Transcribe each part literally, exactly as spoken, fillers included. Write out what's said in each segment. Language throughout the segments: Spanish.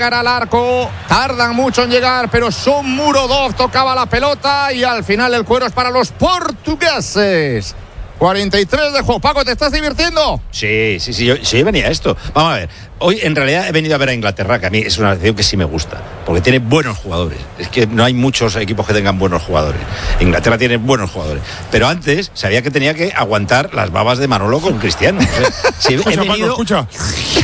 al arco, tardan mucho en llegar, pero Son Murodov tocaba la pelota y al final el cuero es para los portugueses. cuarenta y tres de juego. Paco, ¿te estás divirtiendo? Sí, sí, sí, yo, sí venía a esto. Vamos a ver, hoy en realidad he venido a ver a Inglaterra, que a mí es una selección que sí me gusta, porque tiene buenos jugadores. Es que no hay muchos equipos que tengan buenos jugadores. Inglaterra tiene buenos jugadores. Pero antes sabía que tenía que aguantar las babas de Manolo con Cristiano. O sea, si he, escucha, he venido Paco, escucha.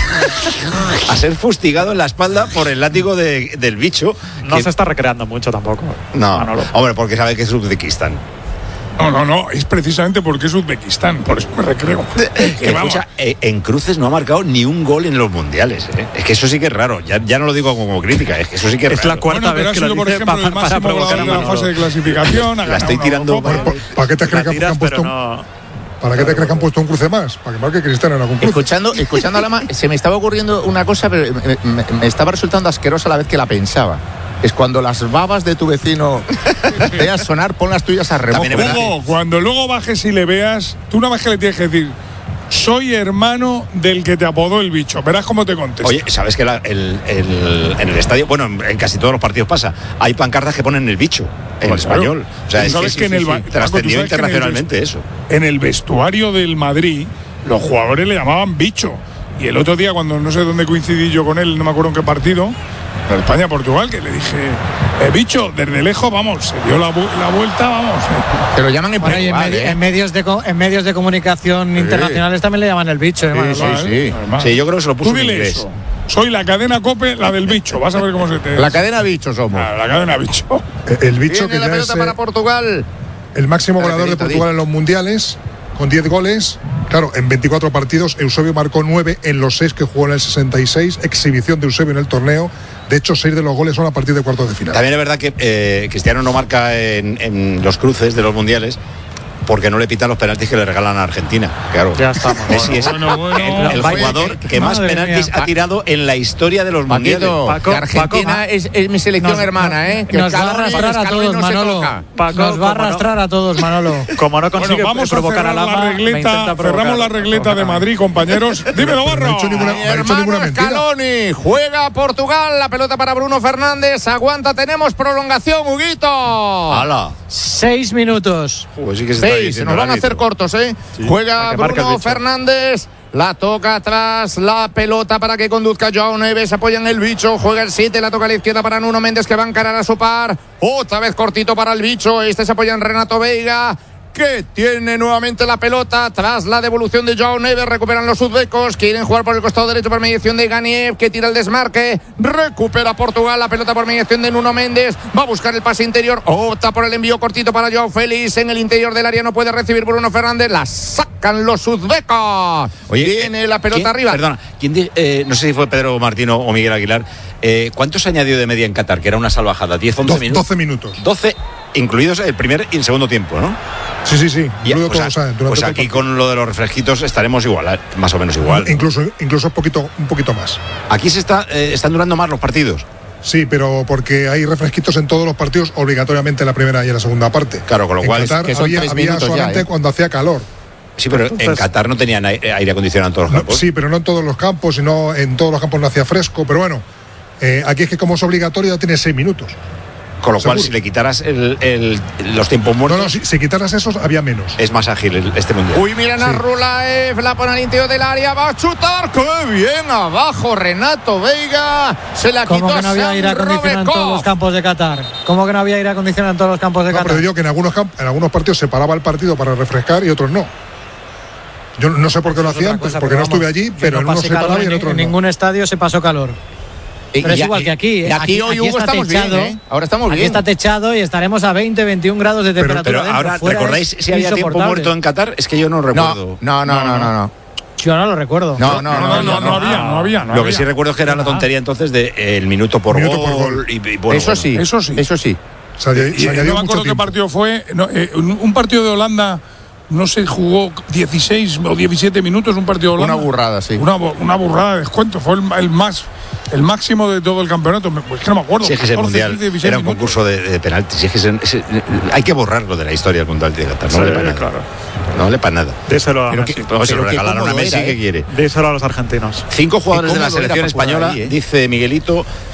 a ser fustigado en la espalda por el látigo de, del bicho. No que... se está recreando mucho tampoco. No, Manolo. Hombre, porque sabe que es Uzbekistán. No, no, no, es precisamente porque es Uzbekistán, por eso me recreo. Que escucha, en cruces no ha marcado ni un gol en los mundiales, ¿eh? Es que eso sí que es raro, ya, ya no lo digo como crítica, es que eso sí que es, es raro. la cuarta bueno, vez que sido, lo por dice ejemplo, para, el para máximo provocar a goleador de la fase de clasificación. La estoy tirando. ¿Para, ¿Para qué te crees que tiras, han puesto no... ¿Para qué te crees que han puesto un cruce más? Para que marque Cristiano en algún cruce. Escuchando, escuchando a Lama, se me estaba ocurriendo una cosa, pero me, me, me estaba resultando asquerosa a la vez que la pensaba. Es cuando las babas de tu vecino veas sonar, pon las tuyas a remojo. Hugo, cuando luego bajes y le veas, tú una vez que le tienes que decir: soy hermano del que te apodó el bicho. Verás cómo te contesta. Oye, ¿sabes que la, el, el, en el estadio, bueno, en, en casi todos los partidos pasa, hay pancartas que ponen el bicho en Pues español? Claro. O sea, es sabes que, que sí, en el sí, ba- sí, trascendió internacionalmente en el eso. En el vestuario del Madrid, los jugadores le llamaban bicho. Y el otro día, cuando no sé dónde coincidí yo con él, no me acuerdo en qué partido, en España-Portugal, que le dije, eh, bicho, desde lejos, vamos, se dio la, bu- la vuelta, vamos. Te lo llaman en Bueno, y en, Portugal, medi- ¿eh? en medios de co- en medios de comunicación Sí. internacionales también le llaman el bicho, hermano. Sí, sí. Además. Sí, yo creo que se lo puso Tú en dile inglés. eso. Soy la cadena COPE, la del bicho. Vas a ver cómo se te... La cadena bicho somos. Ah, la cadena bicho. El bicho Viene que la ya pelota es para eh, Portugal. el máximo Dale, goleador de Pedrito, Portugal di. en los mundiales, con diez goles. Claro, en veinticuatro partidos, Eusebio marcó nueve en los seis que jugó en el sesenta y seis. Exhibición de Eusebio en el torneo. De hecho, seis de los goles son a partir de cuartos de final. También es verdad que eh, Cristiano no marca en, en los cruces de los mundiales porque no le pitan los penaltis que le regalan a Argentina. Claro. Ya estamos. Messi es Bueno, bueno. el, el Vaya, jugador que- que más madre penaltis mía. ha tirado en la historia de los mundiales. Paquito, Paco, que Argentina Paco, es, es mi selección nos- hermana, ¿eh? Que Nos va a Scaloni- arrastrar a Scaloni todos, no se Manolo. toca. Paco, Nos va a como no- arrastrar a todos, Manolo. Como no consigue Bueno, vamos a provocar cerrar a Lama, la me regleta. intenta provocar. Cerramos la regleta de Madrid, compañeros. Dímelo, No Barro. ha hecho ninguna, Mi no ha hecho hermano ninguna mentira. Scaloni juega Portugal, la pelota para Bruno Fernández, aguanta, tenemos prolongación, Huguito. ¡Hala! Seis minutos. Joder, sí que se está Seis, se diciendo nos van a el hacer árbitro. cortos, ¿eh? para Juega que marque el Bruno bicho. Fernández, la toca atrás, la pelota para que conduzca Joao Neves, apoya en el bicho, juega el siete, la toca a la izquierda para Nuno Méndez que va a encarar a su par, otra vez cortito para el bicho, este se apoya en Renato Veiga, que tiene nuevamente la pelota tras la devolución de Joao Neves. Recuperan los uzbecos, quieren jugar por el costado derecho por mediación de Ganiev, que tira el desmarque, recupera Portugal la pelota por mediación de Nuno Méndez, va a buscar el pase interior, opta por el envío cortito para Joao Félix, en el interior del área no puede recibir Bruno Fernández, la sacan los uzbecos. Tiene la pelota ¿quién- arriba. Perdona, ¿quién di- eh, no sé si fue Pedro Martino o Miguel Aguilar. Eh, ¿Cuánto se añadió de media en Qatar? Que era una salvajada. ¿diez, once Do- minutos? doce minutos. doce, incluidos el primer y el segundo tiempo, ¿no? Sí, sí, sí. Y, Incluido pues, todo, o sea, durante pues todo el aquí partido. con lo de los refresquitos estaremos igual, eh, más o menos igual. ¿no? Incluso, incluso un, poquito, un poquito más. Aquí se está, eh, están durando más los partidos. Sí, pero porque hay refresquitos en todos los partidos, obligatoriamente en la primera y en la segunda parte. Claro, con lo en cual Qatar que son había, tres había minutos ya, solamente ¿eh? cuando hacía calor. Sí, pero en Entonces- Qatar no tenían aire, aire acondicionado en todos los No, campos. sí, pero no en todos los campos, sino en todos los campos no hacía fresco. Pero bueno, eh, aquí es que como es obligatorio ya tiene seis minutos. Con lo cual, seguro. si le quitaras el- el- los tiempos No, muertos, no, si, si quitaras esos había menos. es más ágil el- este mundial. Uy, miren a Rulaev, la pone al interior del área, va a chutar, ¡qué bien! Abajo Renato Veiga, se la quitó ¿Cómo que no había Sam aire acondicionado en todos Robekov. los campos de Qatar? ¿Cómo que no había aire acondicionado en todos los campos de No, Qatar? pero digo que en algunos, camp- en algunos partidos se paraba el partido para refrescar y otros no. Yo no sé por qué lo Eso es hacían, otra cosa, porque pero no estuve vamos, allí, que pero no en unos pase se paraba calor y en en, otros en no. ningún estadio se pasó calor. Pero es Y igual que aquí, ¿eh? Y aquí, hoy, Hugo, está estamos bien, techado, ¿eh? Ahora estamos aquí bien. está techado y estaremos a veinte, veintiún grados de temperatura. Pero dentro. ahora, Fuera ¿recordáis es si había tiempo insoportable. muerto en Qatar? Es que yo no recuerdo. No, no, no, no, no, no. Yo no lo recuerdo. No, no, No, no, no, no había, no había. No Lo que había. sí recuerdo es que era la tontería entonces de eh, el minuto por Minuto gol. por gol. Y, y bueno, Eso bueno. sí, Eso sí. eso sí. Se añadió- Y, se y añadió no me mucho acuerdo qué tiempo. partido fue. No, eh, un, un partido de Holanda no se jugó dieciséis o diecisiete minutos. Un partido de Holanda. Una burrada, sí. Una, bu- una burrada de descuento. Fue el, el más, el máximo de todo el campeonato. Me- Pues que no me acuerdo. Si es que ese catorce, mundial quince, dieciséis era un minutos. concurso de, de penaltis. Si es que ese- ese- hay que borrarlo de la historia del mundial de Qatar. No Sí, vale para nada. claro. No vale para nada. Déselo a Pero Messi. que- Vamos, se lo Pero qué regalaron a cómodo Messi, era, ¿qué ¿eh? quiere? Déselo a los argentinos. Cinco jugadores de la cómodo era selección para jugar española, ahí, ¿eh? dice Miguelito,